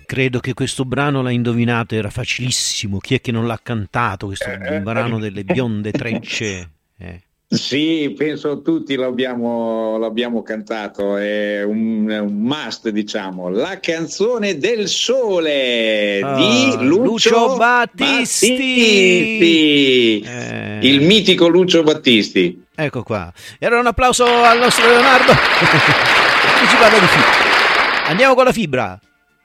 Credo che questo brano l'ha indovinato, era facilissimo. Chi è che non l'ha cantato? Questo brano delle bionde trecce. Sì, penso tutti l'abbiamo cantato, è un must, diciamo. La canzone del sole di Lucio Lucio Battisti. Battisti, il mitico Lucio Battisti. Ecco qua. E allora un applauso al nostro Leonardo. Qui ci parla di fibra. Andiamo con la fibra.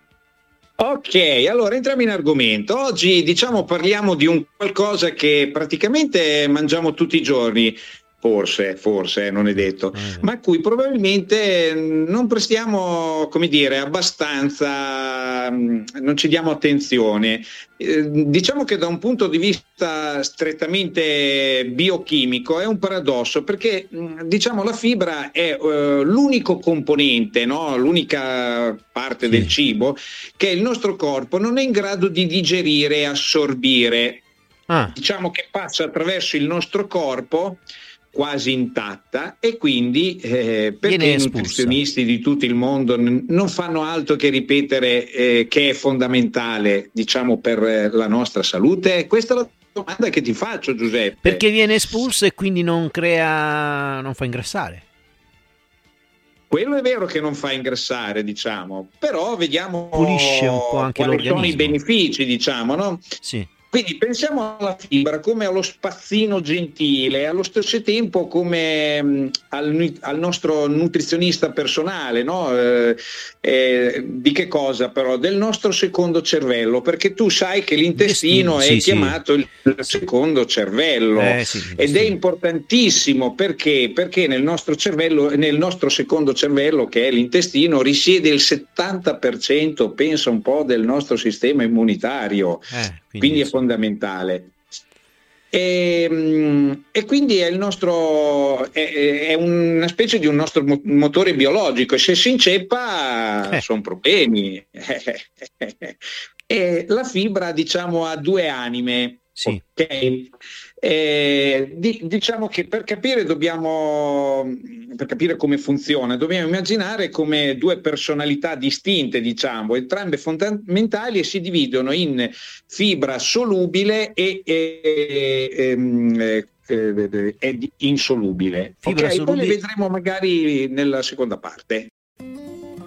Ok, allora entriamo in argomento. Oggi diciamo parliamo di un qualcosa che praticamente mangiamo tutti i giorni, forse, non è detto, ma a cui probabilmente non prestiamo, come dire, abbastanza, non ci diamo attenzione. Diciamo che da un punto di vista strettamente biochimico è un paradosso perché diciamo la fibra è l'unico componente, no? L'unica parte del cibo che il nostro corpo non è in grado di digerire e assorbire. Diciamo che passa attraverso il nostro corpo quasi intatta e quindi perché i nutrizionisti di tutto il mondo non fanno altro che ripetere che è fondamentale, diciamo, per la nostra salute? Questa è la domanda che ti faccio, Giuseppe. Perché viene espulso e quindi non fa ingrassare. Quello è vero che non fa ingrassare, diciamo, però vediamo pulisce un po' anche quali l'organismo. sono i benefici, diciamo, no? Sì. Quindi pensiamo alla fibra come allo spazzino gentile, allo stesso tempo come al nostro nutrizionista personale, no? Di che cosa però? Del nostro secondo cervello, perché tu sai che l'intestino è chiamato il secondo cervello ed è importantissimo perché nel nostro cervello, nel nostro secondo cervello, che è l'intestino, risiede il 70%, pensa un po', del nostro sistema immunitario. Quindi è fondamentale. E quindi è il nostro è una specie di un nostro motore biologico, e se si inceppa sono problemi. E la fibra, diciamo, ha due anime. Sì. Okay? Diciamo che per capire come funziona dobbiamo immaginare come due personalità distinte, diciamo, entrambe fondamentali, e si dividono in fibra solubile e insolubile. Fibra Poi le vedremo magari nella seconda parte.